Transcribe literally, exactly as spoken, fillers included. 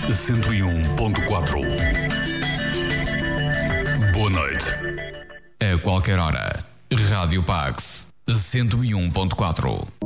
cento e um ponto quatro. Boa noite. A qualquer hora, Rádio Pax cento e um ponto quatro.